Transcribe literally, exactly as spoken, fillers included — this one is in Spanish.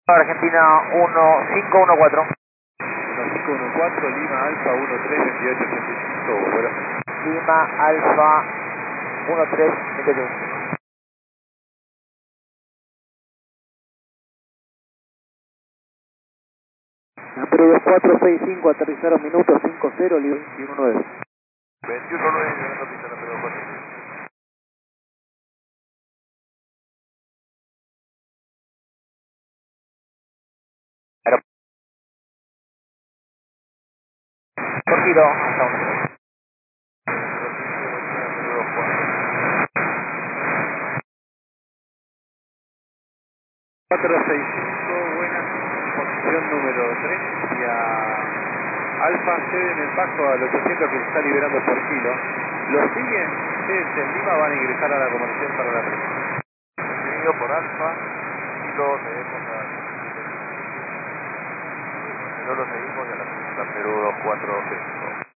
Argentina uno cinco uno cuatro. uno cinco uno cuatro, Lima Alfa uno tres veintiocho ochenta y cinco, bueno. Lima Alfa uno tres veintiocho ochenta y cinco. Número cuatro seis cinco, aterrizaron minutos cinco cero, Lima veintiuno nueve. veintiuno nueve, llegando a pista número cuatro. Por kilo, hasta uno. cuatro seis cinco, buena, posición número tres, y a Alfa ceden el paso al ochocientos que se está liberando por kilo. Los siguen, ustedes en Lima van a ingresar a la comunicación para la prensa. Seguido por Alfa, kilo seguimos a... No lo seguimos y a la segunda Perú dos cuatro cinco.